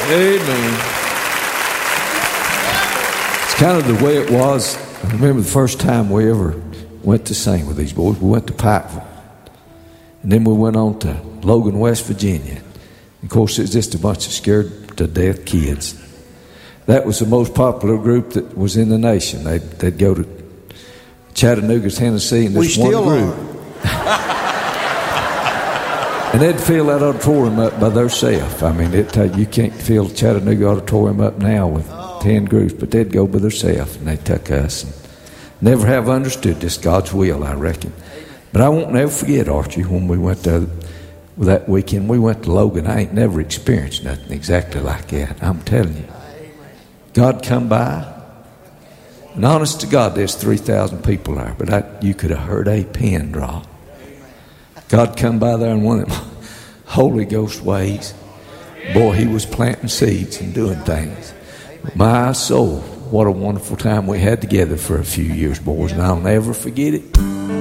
Amen. It's kind of the way it was. I remember the first time we ever went to sing with these boys. We went to Pikeville. And then we went on to Logan, West Virginia. Of course, it was just a bunch of scared-to-death kids. That was the most popular group that was in the nation. They'd go to Chattanooga, Tennessee, and this one group. And they'd fill that auditorium up by themselves. I mean, you can't fill Chattanooga auditorium up now with 10 groups, but they'd go by themselves, and they took us. And never have understood this God's will, I reckon. But I won't never forget, Archie, when we went there that weekend. We went to Logan. I ain't never experienced nothing exactly like that. I'm telling you. God come by. And honest to God, there's 3,000 people there, but you could have heard a pin drop. God come by there in one of them Holy Ghost ways. Boy, he was planting seeds and doing things. My soul, what a wonderful time we had together for a few years, boys, and I'll never forget it.